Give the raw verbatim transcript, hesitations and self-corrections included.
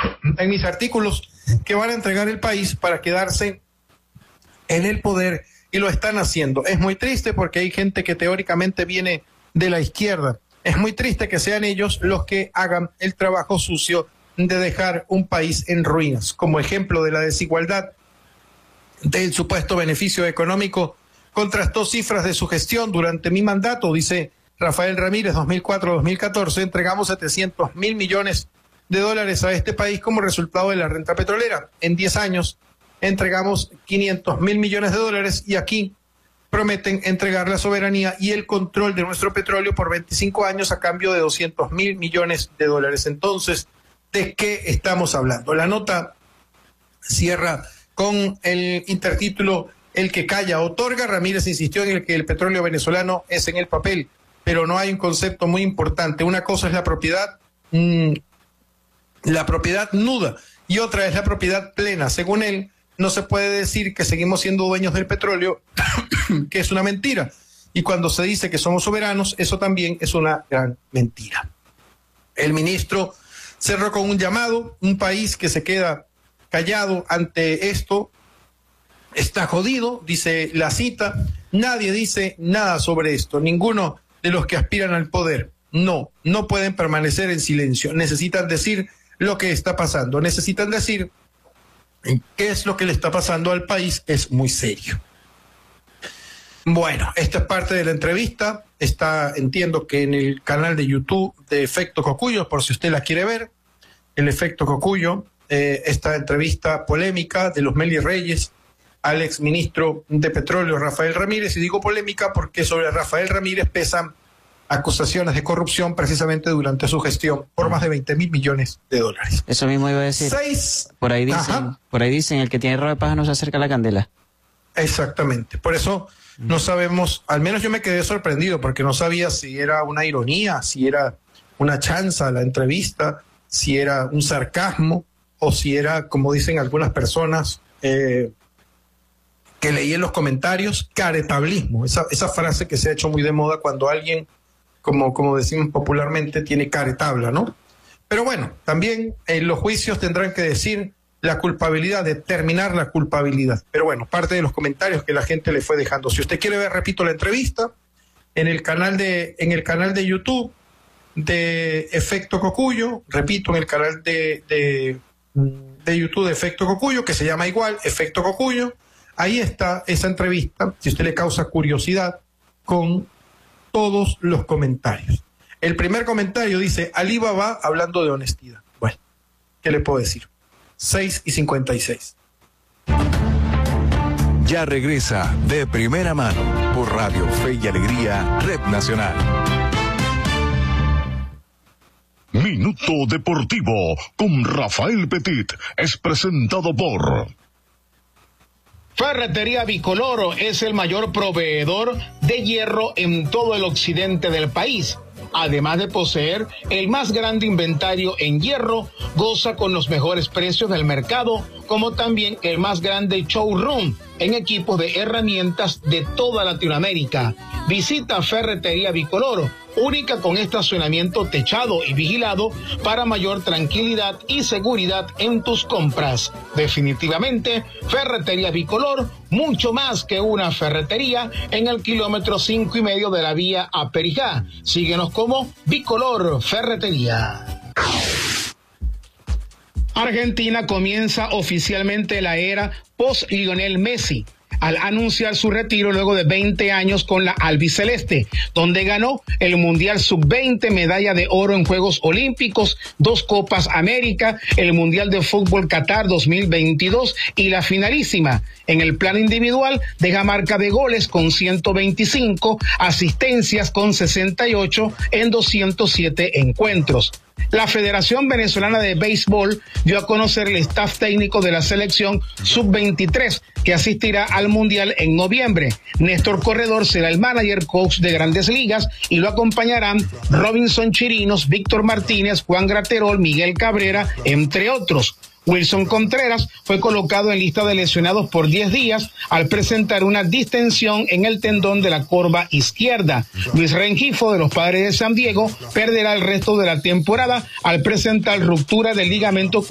en mis artículos que van a entregar el país para quedarse en el poder, y lo están haciendo. Es muy triste porque hay gente que teóricamente viene de la izquierda. Es muy triste que sean ellos los que hagan el trabajo sucio de dejar un país en ruinas. Como ejemplo de la desigualdad, del supuesto beneficio económico, contrastó cifras de su gestión durante mi mandato, dice Rafael Ramírez, dos mil cuatro a dos mil catorce, entregamos setecientos mil millones de dólares a este país como resultado de la renta petrolera. En diez años entregamos quinientos mil millones de dólares y aquí prometen entregar la soberanía y el control de nuestro petróleo por veinticinco años a cambio de doscientos mil millones de dólares. Entonces, ¿de qué estamos hablando? La nota cierra con el intertítulo: el que calla otorga. Ramírez insistió en el que el petróleo venezolano es en el papel, pero no hay un concepto muy importante. Una cosa es la propiedad, mmm, la propiedad nuda, y otra es la propiedad plena. Según él, no se puede decir que seguimos siendo dueños del petróleo, que es una mentira. Y cuando se dice que somos soberanos, eso también es una gran mentira. El ministro cerró con un llamado: un país que se queda callado ante esto está jodido, dice la cita. Nadie dice nada sobre esto, ninguno de los que aspiran al poder. No, no pueden permanecer en silencio, necesitan decir lo que está pasando, necesitan decir qué es lo que le está pasando al país. Es muy serio. Bueno, esta es parte de la entrevista, está, entiendo que en el canal de YouTube de Efecto Cocuyo, por si usted la quiere ver, el Efecto Cocuyo, eh, esta entrevista polémica de los Meli Reyes al exministro de Petróleo Rafael Ramírez, y digo polémica porque sobre Rafael Ramírez pesan acusaciones de corrupción precisamente durante su gestión por más de veinte mil millones de dólares. Eso mismo iba a decir. Seis. Por ahí dicen, por ahí dicen, el que tiene rabo de paja no se acerca a la candela. Exactamente. Por eso no sabemos, al menos yo me quedé sorprendido porque no sabía si era una ironía, si era una chanza la entrevista, si era un sarcasmo o si era, como dicen algunas personas, eh, que leí en los comentarios, caretablismo. Esa, esa frase que se ha hecho muy de moda cuando alguien, como, como decimos popularmente, tiene caretabla, ¿no? Pero bueno, también en los juicios tendrán que decir la culpabilidad, determinar la culpabilidad. Pero bueno, parte de los comentarios que la gente le fue dejando. Si usted quiere ver, repito, la entrevista, en el canal de, en el canal de YouTube de Efecto Cocuyo, repito, en el canal de, de, de YouTube de Efecto Cocuyo, que se llama igual, Efecto Cocuyo, ahí está esa entrevista, si usted le causa curiosidad, con todos los comentarios. El primer comentario dice: Alibaba hablando de honestidad. Bueno, ¿qué le puedo decir? seis y cincuenta y seis. Ya regresa De Primera Mano por Radio Fe y Alegría, Red Nacional. Minuto Deportivo con Rafael Petit es presentado por Ferretería Bicoloro. Es el mayor proveedor de hierro en todo el occidente del país. Además de poseer el más grande inventario en hierro, goza con los mejores precios del mercado, como también el más grande showroom en equipos de herramientas de toda Latinoamérica. Visita Ferretería Bicoloro, única con estacionamiento techado y vigilado para mayor tranquilidad y seguridad en tus compras. Definitivamente, Ferretería Bicolor, mucho más que una ferretería, en el kilómetro cinco y medio de la vía a Perijá. Síguenos como Bicolor Ferretería. Argentina comienza oficialmente la era post-Lionel Messi, al anunciar su retiro luego de veinte años con la albiceleste, donde ganó el Mundial sub veinte, medalla de oro en Juegos Olímpicos, dos Copas América, el Mundial de Fútbol Qatar dos mil veintidós y la finalísima. En el plano individual, deja marca de goles con ciento veinticinco, asistencias con sesenta y ocho en doscientos siete encuentros. La Federación Venezolana de Béisbol dio a conocer el staff técnico de la selección sub veintitrés que asistirá al Mundial en noviembre. Néstor Corredor será el manager coach de Grandes Ligas y lo acompañarán Robinson Chirinos, Víctor Martínez, Juan Graterol, Miguel Cabrera, entre otros. Wilson Contreras fue colocado en lista de lesionados por diez días al presentar una distensión en el tendón de la corva izquierda. Luis Rengifo, de los Padres de San Diego, perderá el resto de la temporada al presentar ruptura del ligamento